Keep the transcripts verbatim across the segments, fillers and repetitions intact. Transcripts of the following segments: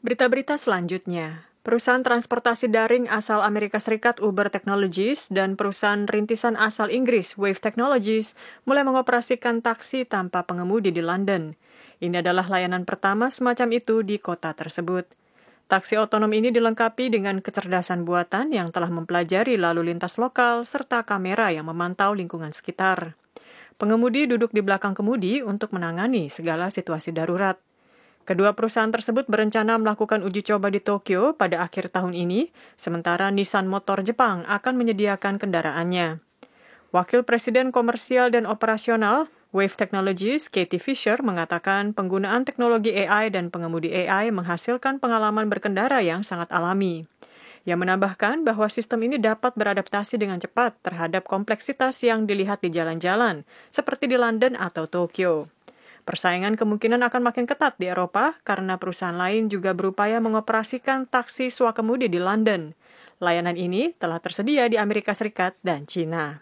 Berita-berita selanjutnya. Perusahaan transportasi daring asal Amerika Serikat Uber Technologies dan perusahaan rintisan asal Inggris Wave Technologies mulai mengoperasikan taksi tanpa pengemudi di London. Ini adalah layanan pertama semacam itu di kota tersebut. Taksi otonom ini dilengkapi dengan kecerdasan buatan yang telah mempelajari lalu lintas lokal serta kamera yang memantau lingkungan sekitar. Pengemudi duduk di belakang kemudi untuk menangani segala situasi darurat. Kedua perusahaan tersebut berencana melakukan uji coba di Tokyo pada akhir tahun ini, sementara Nissan Motor Jepang akan menyediakan kendaraannya. Wakil Presiden Komersial dan Operasional Wave Technologies, Katie Fisher, mengatakan penggunaan teknologi A I dan pengemudi A I menghasilkan pengalaman berkendara yang sangat alami. Ia menambahkan bahwa sistem ini dapat beradaptasi dengan cepat terhadap kompleksitas yang dilihat di jalan-jalan, seperti di London atau Tokyo. Persaingan kemungkinan akan makin ketat di Eropa karena perusahaan lain juga berupaya mengoperasikan taksi swakemudi di London. Layanan ini telah tersedia di Amerika Serikat dan China.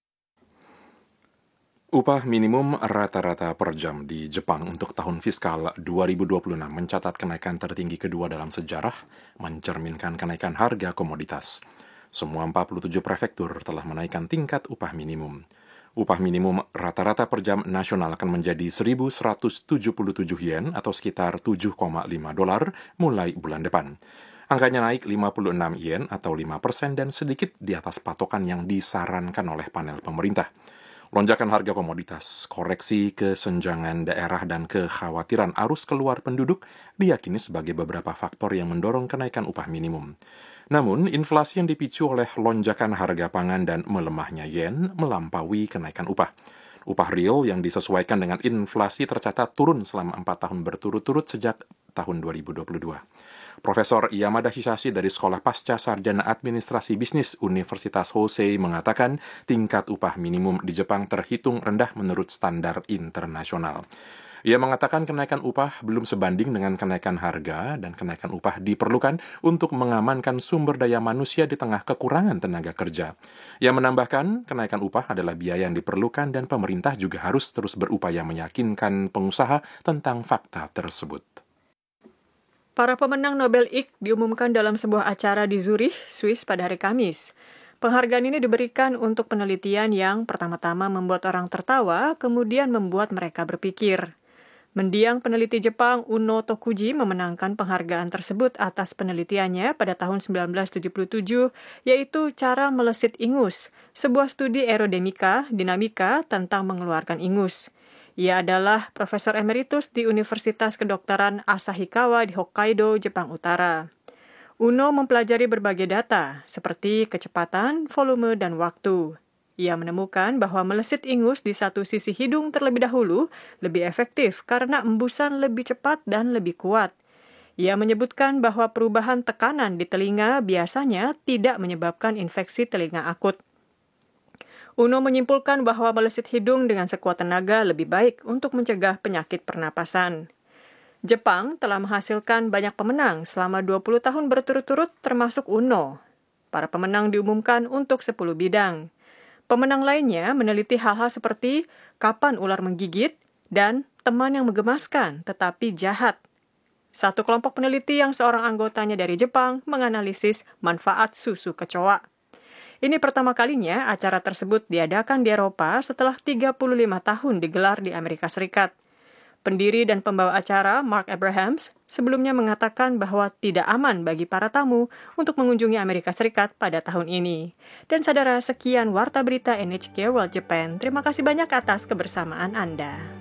Upah minimum rata-rata per jam di Jepang untuk tahun fiskal dua ribu dua puluh enam mencatat kenaikan tertinggi kedua dalam sejarah, mencerminkan kenaikan harga komoditas. Semua empat puluh tujuh prefektur telah menaikkan tingkat upah minimum. Upah minimum rata-rata per jam nasional akan menjadi seribu seratus tujuh puluh tujuh yen atau sekitar tujuh koma lima dolar mulai bulan depan. Angkanya naik lima puluh enam yen atau lima persen dan sedikit di atas patokan yang disarankan oleh panel pemerintah. Lonjakan harga komoditas, koreksi kesenjangan daerah dan kekhawatiran arus keluar penduduk diyakini sebagai beberapa faktor yang mendorong kenaikan upah minimum. Namun, inflasi yang dipicu oleh lonjakan harga pangan dan melemahnya yen melampaui kenaikan upah. Upah real yang disesuaikan dengan inflasi tercatat turun selama empat tahun berturut-turut sejak tahun dua ribu dua puluh dua. Profesor Yamada Hisashi dari Sekolah Pasca Sarjana Administrasi Bisnis Universitas Hosei mengatakan tingkat upah minimum di Jepang terhitung rendah menurut standar internasional. Ia mengatakan kenaikan upah belum sebanding dengan kenaikan harga dan kenaikan upah diperlukan untuk mengamankan sumber daya manusia di tengah kekurangan tenaga kerja. Ia menambahkan kenaikan upah adalah biaya yang diperlukan dan pemerintah juga harus terus berupaya meyakinkan pengusaha tentang fakta tersebut. Para pemenang Nobel I C diumumkan dalam sebuah acara di Zurich, Swiss pada hari Kamis. Penghargaan ini diberikan untuk penelitian yang pertama-tama membuat orang tertawa, kemudian membuat mereka berpikir. Mendiang peneliti Jepang Uno Tokuji memenangkan penghargaan tersebut atas penelitiannya pada tahun sembilan belas tujuh puluh tujuh, yaitu cara melesit ingus, sebuah studi aerodinamika dinamika tentang mengeluarkan ingus. Ia adalah Profesor Emeritus di Universitas Kedokteran Asahikawa di Hokkaido, Jepang Utara. Uno mempelajari berbagai data, seperti kecepatan, volume, dan waktu. Ia menemukan bahwa melesit ingus di satu sisi hidung terlebih dahulu lebih efektif karena embusan lebih cepat dan lebih kuat. Ia menyebutkan bahwa perubahan tekanan di telinga biasanya tidak menyebabkan infeksi telinga akut. Uno menyimpulkan bahwa melesit hidung dengan sekuat tenaga lebih baik untuk mencegah penyakit pernapasan. Jepang telah menghasilkan banyak pemenang selama dua puluh tahun berturut-turut termasuk Uno. Para pemenang diumumkan untuk sepuluh bidang. Pemenang lainnya meneliti hal-hal seperti kapan ular menggigit dan teman yang menggemaskan tetapi jahat. Satu kelompok peneliti yang seorang anggotanya dari Jepang menganalisis manfaat susu kecoa. Ini pertama kalinya acara tersebut diadakan di Eropa setelah tiga puluh lima tahun digelar di Amerika Serikat. Pendiri dan pembawa acara, Mark Abrahams, sebelumnya mengatakan bahwa tidak aman bagi para tamu untuk mengunjungi Amerika Serikat pada tahun ini. Dan saudara, sekian Warta Berita N H K World Japan. Terima kasih banyak atas kebersamaan Anda.